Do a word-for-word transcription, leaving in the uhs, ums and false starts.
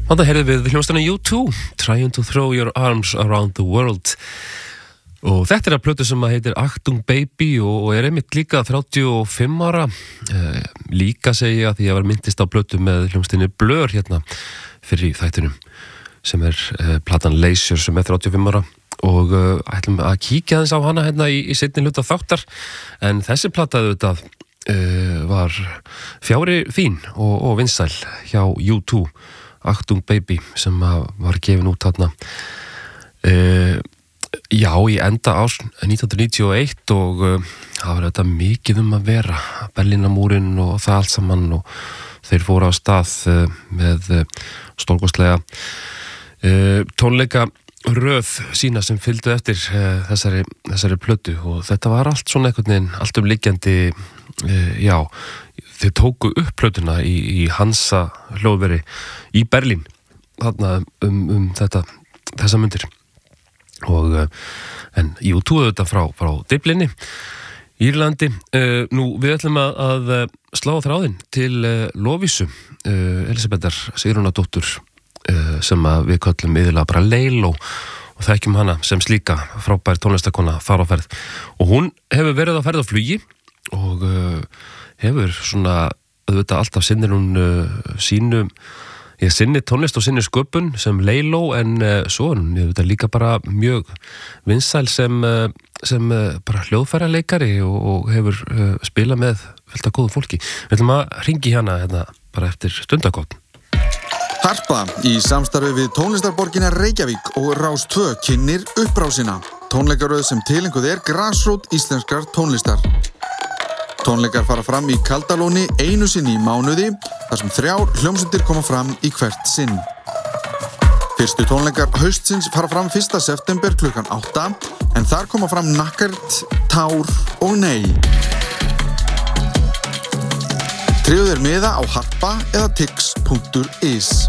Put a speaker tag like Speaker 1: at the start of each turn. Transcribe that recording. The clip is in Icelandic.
Speaker 1: Þarna heyrðum við hljómsveitina U two, Trying to Throw Your Arms Around the World. Og þetta er að plötu sem að heitir Achtung Baby og, og er einmitt líka þrjátíu og fimm ára. Eh, líka segi ég að því að ég var myndist á plötu með hljómsveitinni Blur hérna fyrir í þættinum, sem er eh, platan Leisure sem er þrjátíu og fimm ára. Og uh, ætlum að kíkja aðeins á hana hérna í, í seinni hluta þáttar, en þessi plata auðvitað uh, var fjári fín og, og vinsæl hjá U two, Achtung Baby, sem var gefin út þarna uh, já, í enda árs nítján hundruð níutíu og eitt og uh, það var þetta mikið um að vera Berlínarmúrinn og það allt saman og þeir fóru á stað uh, með uh, stórkostlega uh, tónleika röð sína sem fylgdu eftir uh, þessari, þessari plötu og þetta var allt svona einhvern veginn, allt um liggjandi uh, já, þeir tóku upp plötuna í, í Hansa hljóðveri í Berlín þarna um, um þetta þessa mundir og uh, en U two þetta frá, frá Dublinni Írlandi. Uh, nú við ætlum að, að slá á þráðinn til uh, Lovísu uh, Elisabethar Sigrúnardóttur Uh, sem að við köllum yfirlega bara Leiló og þekkjum hana sem slíka frábær tónlistakona fara á ferð og hún hefur verið á ferð á flugi og uh, hefur svona auðvitað alltaf sinnir hún uh, sínu ég sinni tónlist og sinni sköpun sem Leiló en uh, svo er hún auðvitað líka bara mjög vinsæl sem, uh, sem uh, bara hljóðfæraleikari og, og hefur uh, spilað með fullt af góðu fólki. Við ætlum að hringi hana hérna bara eftir stundagott.
Speaker 2: Harpa í samstarfi við tónlistarborgina Reykjavík og Rás tvö kynnir upprásina. Tónleikaröð sem tilenguð er grasrót íslenskrar tónlistar. Tónleikar fara fram í Kaldalóni einu sinni í mánuði, þar sem þrjár hljómsveitir koma fram í hvert sinn. Fyrstu tónleikar haustsins fara fram fyrsta september klukkan átta, en þar koma fram Nakkert, Tár og Nei. Tryggðu þér miða á harpa eða tix punktur is.